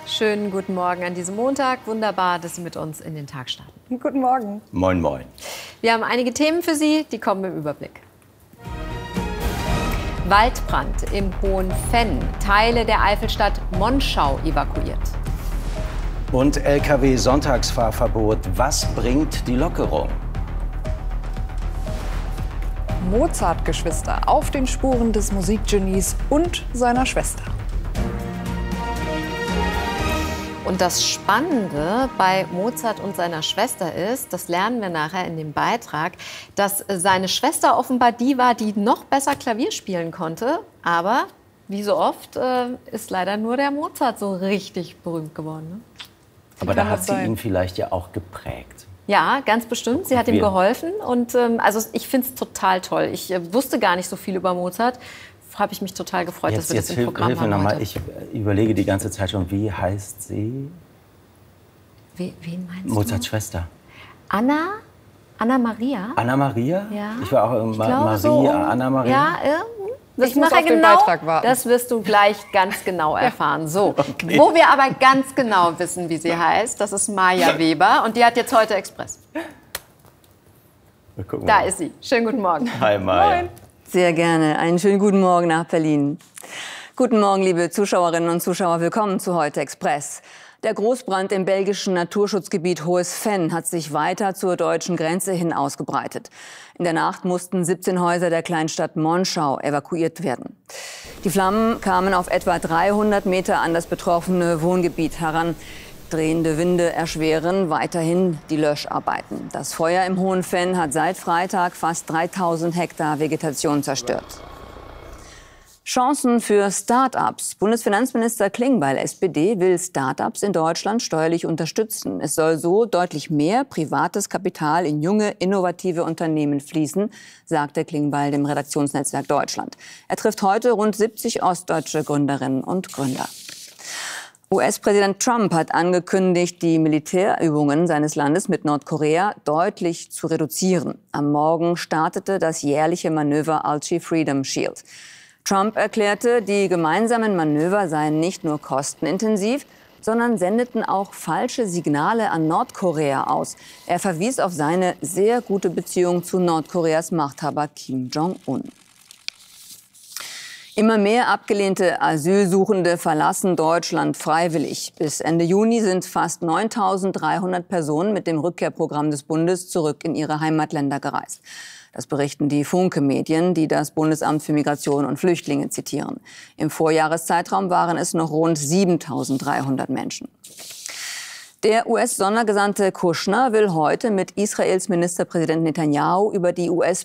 Schönen guten Morgen an diesem Montag. Wunderbar, dass Sie mit uns in den Tag starten. Guten Morgen. Moin, moin. Wir haben einige Themen für Sie, die kommen im Überblick. Waldbrand im Hohenfenn. Teile der Eifelstadt Monschau evakuiert. Und Lkw-Sonntagsfahrverbot. Was bringt die Lockerung? Mozart-Geschwister auf den Spuren des Musikgenies und seiner Schwester. Und das Spannende bei Mozart und seiner Schwester ist, das lernen wir nachher in dem Beitrag, dass seine Schwester offenbar die war, die noch besser Klavier spielen konnte. Aber wie so oft ist leider nur der Mozart so richtig berühmt geworden. Ne? Aber da hat sie ihn vielleicht ja auch geprägt. Ja, ganz bestimmt. Sie hat ihm geholfen. Und also ich finde es total toll. Ich wusste gar nicht so viel über Mozart. Habe ich mich total gefreut, dass wir das im Programm haben noch mal. heute. Ich überlege die ganze Zeit schon, wie heißt sie? Wen meinst du? Mozarts Schwester. Anna Maria? Anna Maria? Ja. Ich war auch Maria, so, Anna Maria. Ja, ich muss auf den Beitrag warten. Das wirst du gleich ganz genau erfahren. So, okay. Wo wir aber ganz genau wissen, wie sie heißt, das ist Maja Weber und die hat jetzt heute Express. Da ist sie. Schönen guten Morgen. Hi Maja. Moin. Sehr gerne. Einen schönen guten Morgen nach Berlin. Guten Morgen, liebe Zuschauerinnen und Zuschauer. Willkommen zu Heute Express. Der Großbrand im belgischen Naturschutzgebiet Hohes-Venn hat sich weiter zur deutschen Grenze hin ausgebreitet. In der Nacht mussten 17 Häuser der Kleinstadt Monschau evakuiert werden. Die Flammen kamen auf etwa 300 Meter an das betroffene Wohngebiet heran. Drehende Winde erschweren weiterhin die Löscharbeiten. Das Feuer im Hohenfenn hat seit Freitag fast 3000 Hektar Vegetation zerstört. Chancen für Start-ups. Bundesfinanzminister Klingbeil, SPD, will Start-ups in Deutschland steuerlich unterstützen. Es soll so deutlich mehr privates Kapital in junge, innovative Unternehmen fließen, sagte Klingbeil dem Redaktionsnetzwerk Deutschland. Er trifft heute rund 70 ostdeutsche Gründerinnen und Gründer. US-Präsident Trump hat angekündigt, die Militärübungen seines Landes mit Nordkorea deutlich zu reduzieren. Am Morgen startete das jährliche Manöver Alchi Freedom Shield. Trump erklärte, die gemeinsamen Manöver seien nicht nur kostenintensiv, sondern sendeten auch falsche Signale an Nordkorea aus. Er verwies auf seine sehr gute Beziehung zu Nordkoreas Machthaber Kim Jong-un. Immer mehr abgelehnte Asylsuchende verlassen Deutschland freiwillig. Bis Ende Juni sind fast 9.300 Personen mit dem Rückkehrprogramm des Bundes zurück in ihre Heimatländer gereist. Das berichten die Funke-Medien, die das Bundesamt für Migration und Flüchtlinge zitieren. Im Vorjahreszeitraum waren es noch rund 7.300 Menschen. Der US-Sondergesandte Kushner will heute mit Israels Ministerpräsident Netanyahu über die